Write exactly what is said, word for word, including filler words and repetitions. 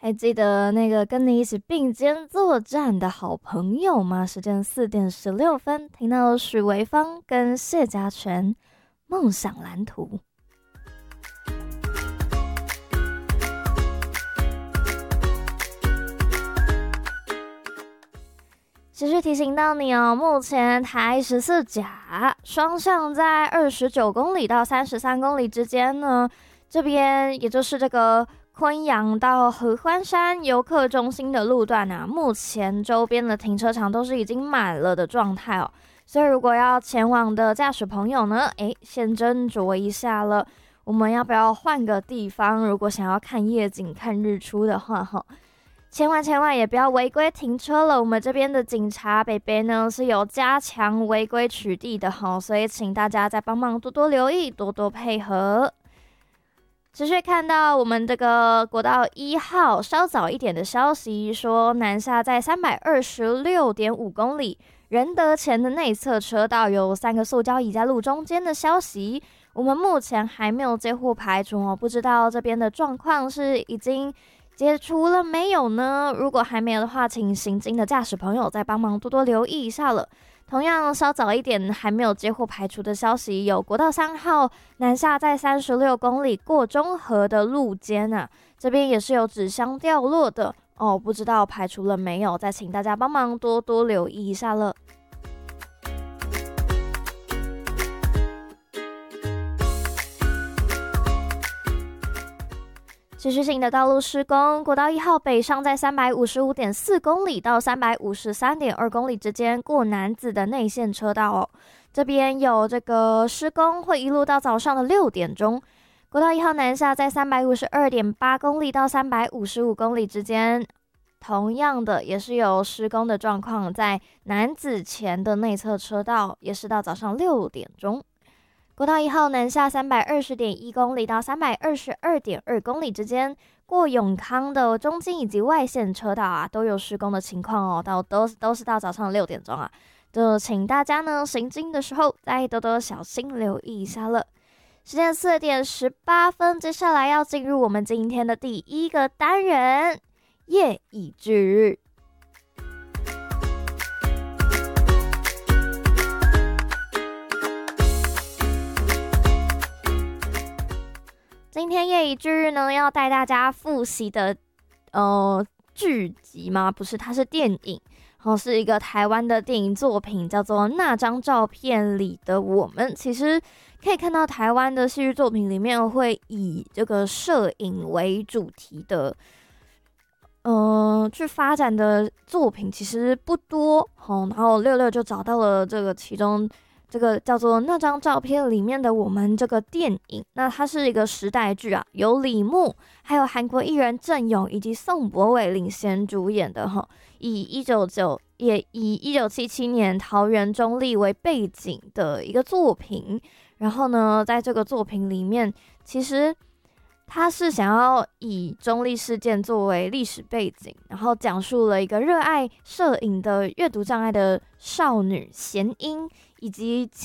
还记得那个跟你一起并肩作战的好朋友吗？时间四点十六分，听到许维芳跟谢家全《梦想蓝图》。持续提醒到你哦，目前台十四甲双向在二十九公里到三十三公里之间呢，这边也就是这个昆阳到合欢山游客中心的路段啊，目前周边的停车场都是已经满了的状态哦。所以如果要前往的驾驶朋友呢，诶，先斟酌一下了，我们要不要换个地方？如果想要看夜景、看日出的话，哈。千万千万也不要违规停车了，我们这边的警察北北呢是有加强违规取缔的哈，所以请大家再帮忙多多留意，多多配合。持续看到我们这个国道一号稍早一点的消息，说南下在三百二十六点五公里，仁德前的内侧车道有三个塑胶椅在路中间的消息，我们目前还没有接获排除哦，不知道这边的状况是已经解除了没有呢？如果还没有的话，请行经的驾驶朋友再帮忙多多留意一下了。同样稍早一点还没有接获排除的消息，有国道三号南下在三十六公里过中和的路肩啊，这边也是有纸箱掉落的哦，不知道排除了没有？再请大家帮忙多多留意一下了。持续性的道路施工，国道一号北上在三百五十五点四公里到三百五十三点二公里之间过楠梓的内线车道哦，这边有这个施工，会一路到早上的六点钟。国道一号南下在三百五十二点八公里到三百五十五公里之间，同样的也是有施工的状况，在楠梓前的内侧车道也是到早上六点钟。国道一号南下三百二十点一公里到三百二十二点二公里之间，过永康的中间以及外线车道啊，都有施工的情况哦，到都都是到早上六点钟啊，就请大家呢行经的时候再多多小心留意一下了。时间四点十八分，接下来要进入我们今天的第一个单元——夜以继日。今天夜以继日呢，要带大家复习的呃剧集吗？不是，它是电影，哦，是一个台湾的电影作品，叫做《那张照片里的我们》。其实可以看到，台湾的戏剧作品里面会以这个摄影为主题的，呃，去发展的作品其实不多，哦，然后六六就找到了这个其中。这个叫做那张照片里面的我们这个电影，那它是一个时代剧啊，由李牧还有韩国艺人郑勇以及宋柏伟领衔主演的哈，以一九九也以一九七七年桃园中坜为背景的一个作品。然后呢，在这个作品里面，其实他是想要以中坜事件作为历史背景，然后讲述了一个热爱摄影的阅读障碍的少女贤英，以及